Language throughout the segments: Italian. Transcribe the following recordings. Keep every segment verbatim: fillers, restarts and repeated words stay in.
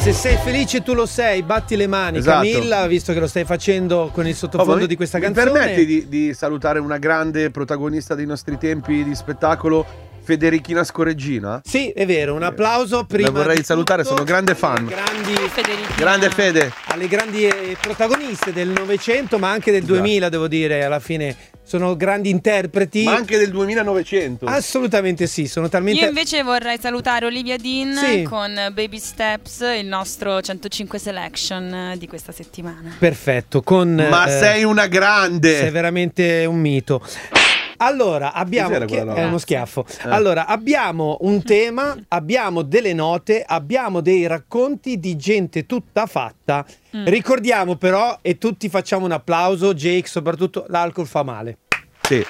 Se sei felice tu lo sei, batti le mani. Esatto. Camilla, visto che lo stai facendo con il sottofondo Oh, mi, di questa mi canzone. permetti di, di salutare una grande protagonista dei nostri tempi di spettacolo, Federichina Scorreggina? Sì, è vero, un applauso prima. La vorrei di salutare, tutto sono grande fan. Grandi Federichina. Grande Fede. alle grandi eh, protagoniste del Novecento, ma anche del duemila, devo dire, alla fine sono grandi interpreti. Ma anche del duemilanovecento. Assolutamente sì, sono talmente. Io invece vorrei salutare Olivia Dean Sì. con Baby Steps, il nostro centocinque Selection di questa settimana. Perfetto, con Ma eh, sei una grande. sei veramente un mito. Allora, abbiamo Cos'era che- quella roba? è uno schiaffo. Allora, abbiamo un tema, abbiamo delle note, abbiamo dei racconti di gente tutta fatta. Mm. Ricordiamo però, e tutti facciamo un applauso, Jake soprattutto, l'alcol fa male. Sì,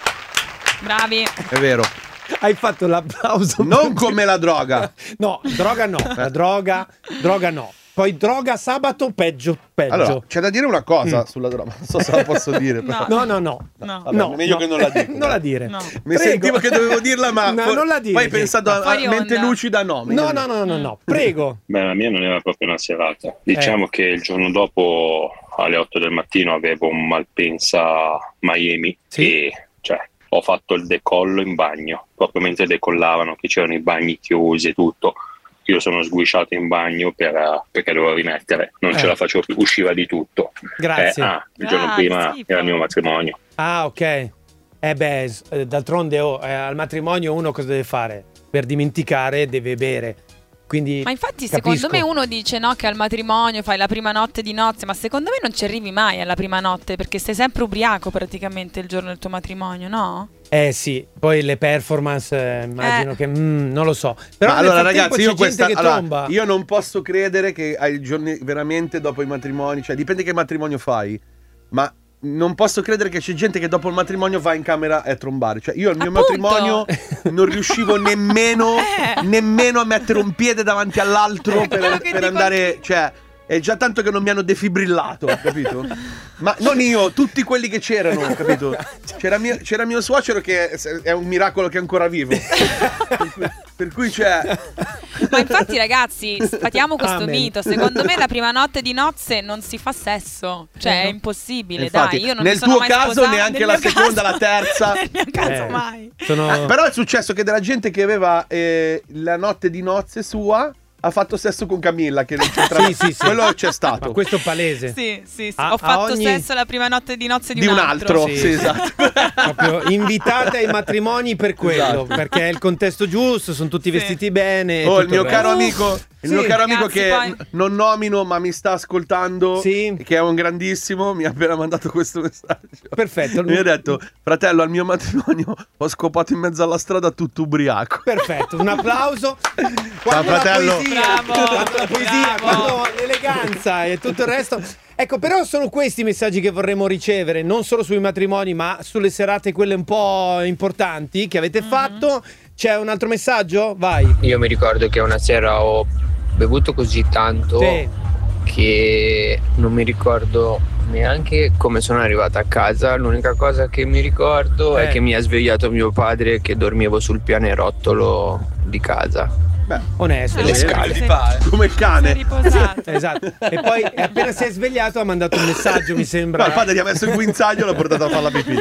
Bravi. è vero. Hai fatto l'applauso. Non come la droga. No, droga no, la droga, droga no. Poi droga sabato peggio, peggio. Allora, c'è da dire una cosa sulla droga. Non so se la posso dire. però. No, no, no. No. Vabbè, no, meglio no. che non la dico. non la dire. No. Mi Prego. sentivo che dovevo dirla, ma No, for- non la dire, poi hai Jake. pensato a, a Fuori mente onda. lucida, no. meglio No, di- no, no, no, no, prego. Beh, la mia non era proprio una serata. Diciamo Eh. che il giorno dopo, alle otto del mattino, avevo un Malpensa Miami Sì. e cioè, ho fatto il decollo in bagno. Proprio mentre decollavano, che c'erano i bagni chiusi e tutto. Io sono sguisciato in bagno per, eh, perché dovevo rimettere, non Eh. ce la facevo più, usciva di tutto. Grazie. Eh, ah, il giorno Ah, prima schifo. era il mio matrimonio. Ah, ok. Eh beh, s- eh, d'altronde oh, eh, al matrimonio uno cosa deve fare? Per dimenticare deve bere. Quindi Ma infatti capisco. secondo me uno dice no che al matrimonio fai la prima notte di nozze, ma secondo me non ci arrivi mai alla prima notte perché sei sempre ubriaco praticamente il giorno del tuo matrimonio, no? Eh sì, poi le performance eh, immagino Eh. che mm, non lo so. Però Ma nel allora frattempo ragazzi, c'è io questa gente che allora, tromba. io non posso credere che ai giorni veramente dopo i matrimoni, cioè dipende che matrimonio fai, ma non posso credere che c'è gente che dopo il matrimonio va in camera a trombare. Cioè io al mio Appunto. matrimonio non riuscivo nemmeno Eh. nemmeno a mettere un piede davanti all'altro È per, quello che per dico andare, anch'io. cioè è già tanto che non mi hanno defibrillato, capito? Ma non io, tutti quelli che c'erano, capito? C'era mio, c'era mio suocero che è un miracolo che è ancora vivo. Per cui, per cui c'è. Ma infatti ragazzi, sfatiamo questo Amen. mito. Secondo me la prima notte di nozze non si fa sesso. Cioè Eh, è no. impossibile, Infatti, dai. Io non nel mi sono tuo mai caso sposata. neanche Nel la mio seconda, caso- la terza. Nel mio caso Eh, mai. Sono... Ah, però è successo che della gente che aveva eh, la notte di nozze sua ha fatto sesso con Camilla, che non c'entrava. Sì, sì, sì. Quello c'è Ma stato. questo è palese. Sì, sì, sì. A- Ho a fatto ogni- sesso la prima notte di nozze di, Di un altro, Sì, sì, sì. esatto. Proprio invitate ai matrimoni per quello, Esatto. perché è il contesto giusto, sono tutti Sì. vestiti bene. e Oh, il tutto mio caro resto. amico, il Sì. mio caro amico Ragazzi, che poi- n- non nomino, ma mi sta ascoltando, Sì. che è un grandissimo, mi ha appena mandato questo messaggio. Perfetto. Mi ha detto: fratello, al mio matrimonio ho scopato in mezzo alla strada tutto ubriaco. Perfetto, un applauso. Quando fratello. la poesia, Bravo, quando la poesia, bravo. quando l'eleganza e tutto il resto. Ecco, però sono questi i messaggi che vorremmo ricevere, non solo sui matrimoni, ma sulle serate quelle un po' importanti che avete fatto. C'è un altro messaggio? Vai. Io mi ricordo che una sera ho bevuto così tanto Sì. che non mi ricordo neanche come sono arrivata a casa. L'unica cosa che mi ricordo Eh. è che mi ha svegliato mio padre che dormivo sul pianerottolo di casa. Beh, Onesto. Delle Eh, scale. come il Sei cane. riposato. Esatto. E poi appena si è svegliato ha mandato un messaggio, mi No, sembra. il padre gli ha messo il guinzaglio e l'ha portato a fare la pipì.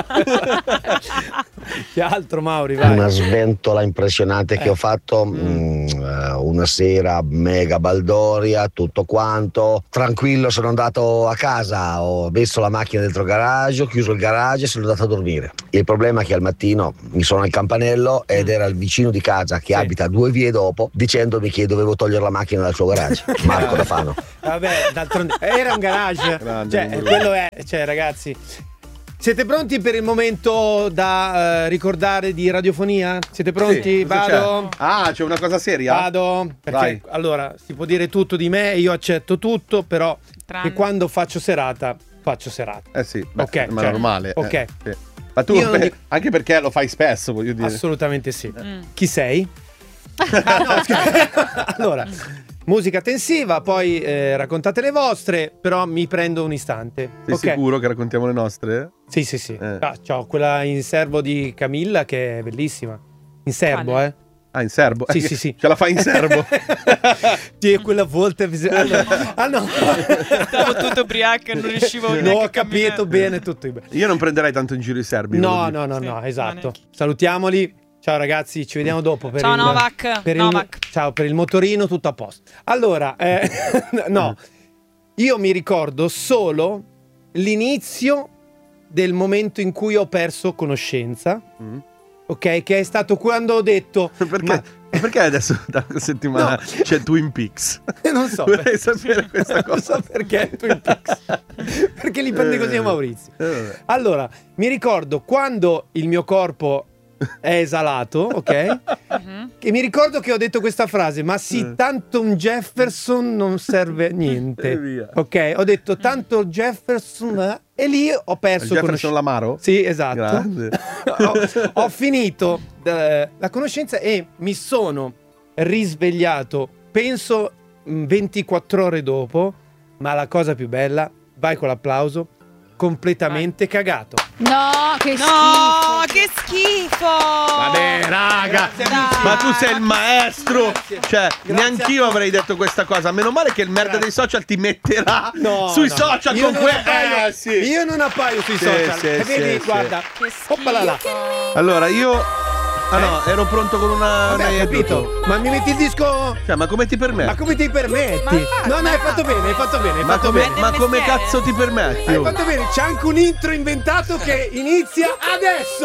Che altro, Mauri, vai. Una sventola impressionante che Eh. ho fatto mm, eh, una sera mega baldoria, tutto quanto tranquillo. Sono andato a casa, ho messo la macchina dentro il garage, ho chiuso il garage e sono andato a dormire. Il problema è che al mattino mi sono al campanello ed era il vicino di casa che Sì. abita due vie dopo dicendomi che dovevo togliere la macchina dal suo garage. Marco da Fano. Vabbè, d'altronde era un garage. Grande, Cioè, numero quello è, cioè, ragazzi. Siete pronti per il momento da eh, ricordare di radiofonia? Siete pronti? Sì, cosa Vado. c'è? Ah, c'è una cosa seria? Vado. Perché Vai. allora si può dire tutto di me, io accetto tutto, però Tranne- che quando faccio serata, faccio serata. Eh sì, beh, Ok, ma cioè, normale. ok. eh, sì. Ma tu, Io non beh, di- anche perché lo fai spesso, voglio dire. Assolutamente sì. Mm. Chi sei? Ah, no, scherzo. Allora, musica tensiva, poi eh, raccontate le vostre, però mi prendo un istante. Sei Ok? sicuro che raccontiamo le nostre? Sì, sì, sì. Eh. Ah, c'ho quella in serbo di Camilla che è bellissima. In serbo, Quale? eh. Ah, in serbo? Sì, Eh, sì, sì. Ce la fai in serbo? Sì, quella volta bisogna... allora, ah no, Stavo tutto ubriaca, non riuscivo neanche no, ho a camminare. capito bene tutto. Io non prenderei tanto in giro i serbi. devo No, dire. no, no, Sì, no, no, esatto. neanche. Salutiamoli. Ciao ragazzi, ci vediamo dopo. Per Ciao, il, Novak. Per il, Novak. ciao, per il motorino tutto a posto. Allora, eh, no, io mi ricordo solo l'inizio del momento in cui ho perso conoscenza, Mm. ok? Che è stato quando ho detto... Perché, ma- perché adesso da una settimana No. c'è Twin Peaks? non so. Vorrei sapere questa Non cosa. so perché Twin Peaks. Perché li prende così a Maurizio. Eh, vabbè. Allora, mi ricordo quando il mio corpo è esalato, ok? Mhm. E mi ricordo che ho detto questa frase, ma sì, Eh. tanto un Jefferson non serve a E niente. via. Ok, ho detto tanto Jefferson eh, e lì ho perso Jefferson conoscenza. Lamaro? Sì, esatto. Grande. ho, ho finito eh, la conoscenza e mi sono risvegliato, penso mh, ventiquattro ore dopo, ma la cosa più bella, vai con l'applauso, completamente cagato. No, che No, schifo. che schifo! Vabbè, raga, Grazie, Dai. ma tu sei il maestro. Grazie. Cioè, Grazie neanch'io a- avrei detto questa cosa. Meno male che il merda Grazie. dei social ti metterà No, sui no. social Io con non que- appaio- Eh, sì. Io non appaio sui Sì, social. sì, e vedi, sì, guarda. Che schifo. Oppala là. Allora, io. Ah no, ero pronto con una. Vabbè, un ho aneddoto. capito. Ma mi metti il disco. Cioè, ma come ti Ma permetti? come ti permetti? Ma- No, no, hai fatto bene, hai fatto bene, hai Ma fatto come, bene. ma come mestiere. cazzo ti permetti? Hai oh? fatto bene, c'è anche un intro inventato che inizia adesso.